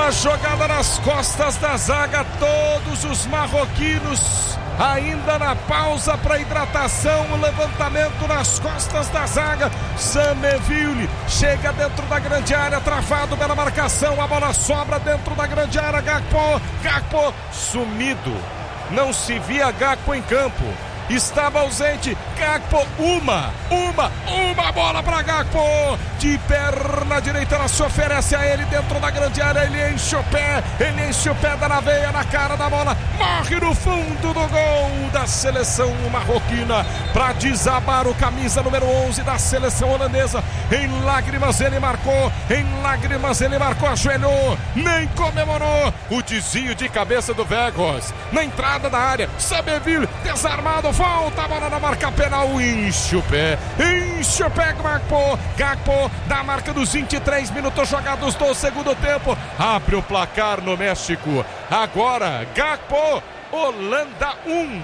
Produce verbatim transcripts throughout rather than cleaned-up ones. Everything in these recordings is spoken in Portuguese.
A jogada nas costas da zaga, todos os marroquinos ainda na pausa para hidratação, o levantamento nas costas da zaga. Sammerville chega dentro da grande área, travado pela marcação, a bola sobra dentro da grande área. Gakpo, Gakpo sumido, não se via Gakpo em campo, estava ausente. Gakpo, uma, uma, uma bola para Gakpo, de perna direita, ela se oferece a ele dentro da grande área, ele enche o pé, ele enche o pé, dá na veia, na cara da bola, morre no fundo do gol da seleção marroquina, para desabar o camisa número onze da seleção holandesa. Em lágrimas ele marcou, em lágrimas ele marcou, ajoelhou, nem comemorou. O desvio de cabeça do Weghorst na entrada da área, Sammerville desarmado, volta a bola na marca penal, enche o pé, enche o pé, Gakpo, Gakpo da marca dos vinte e três minutos jogados do segundo tempo, abre o placar no México. Agora Gakpo, Holanda um,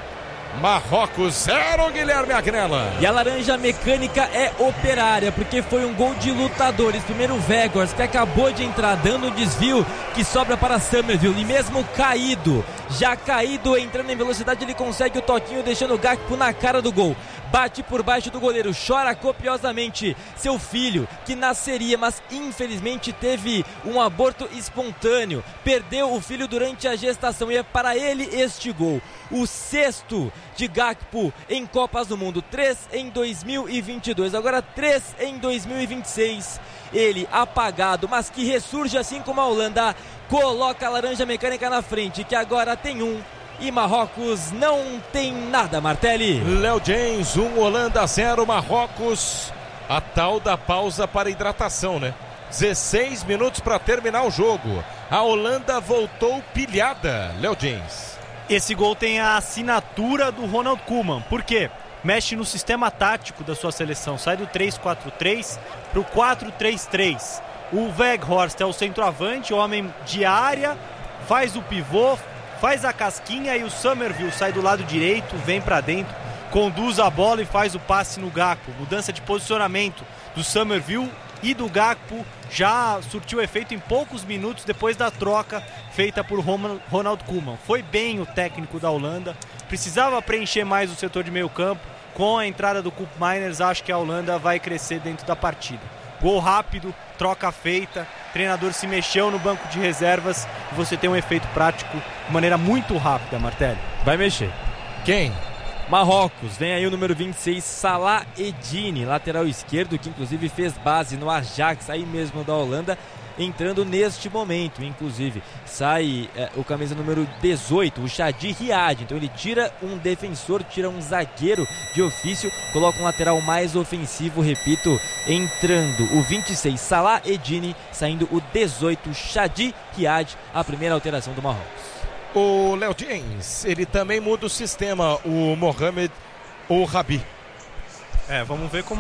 Marrocos zero, Guilherme Agrela. E a laranja mecânica é operária, porque foi um gol de lutadores. Primeiro o Weghorst, que acabou de entrar dando um desvio que sobra para Sammerville, e mesmo caído, já caído, entrando em velocidade, ele consegue o toquinho, deixando o Gakpo na cara do gol. Bate por baixo do goleiro, chora copiosamente. Seu filho, que nasceria, mas infelizmente teve um aborto espontâneo, perdeu o filho durante a gestação, e é para ele este gol. O sexto de Gakpo em Copas do Mundo, três em dois mil e vinte e dois, agora três em dois mil e vinte e seis. Ele apagado, mas que ressurge assim como a Holanda, coloca a laranja mecânica na frente, que agora tem um. E Marrocos não tem nada, Martelli. Léo James, um, Holanda zero, Marrocos. A tal da pausa para hidratação, né? dezesseis minutos para terminar o jogo. A Holanda voltou pilhada, Léo James. Esse gol tem a assinatura do Ronald Koeman. Por quê? Mexe no sistema tático da sua seleção. Sai do três quatro três para o quatro três três. O Weghorst é o centroavante, homem de área, faz o pivô, faz a casquinha, e o Sammerville sai do lado direito, vem para dentro, conduz a bola e faz o passe no Gakpo. Mudança de posicionamento do Sammerville e do Gakpo já surtiu efeito em poucos minutos depois da troca feita por Ronald Koeman. Foi bem o técnico da Holanda, precisava preencher mais o setor de meio campo. Com a entrada do Koopmeiners, acho que a Holanda vai crescer dentro da partida. Gol rápido, troca feita, treinador se mexeu no banco de reservas e você tem um efeito prático de maneira muito rápida, Martelli. Vai mexer. Quem? Marrocos, vem aí o número vinte e seis, Salah Eddine, lateral esquerdo, que inclusive fez base no Ajax, aí mesmo da Holanda, entrando neste momento. Inclusive sai é, o camisa número dezoito, o Chadi Riad. Então ele tira um defensor, tira um zagueiro de ofício, coloca um lateral mais ofensivo, repito, entrando o vinte e seis, Salah Eddine, saindo o dezoito, Chadi Riad, a primeira alteração do Marrocos. O Léo James, ele também muda o sistema, o Mohamed Ouarabi. É, vamos ver como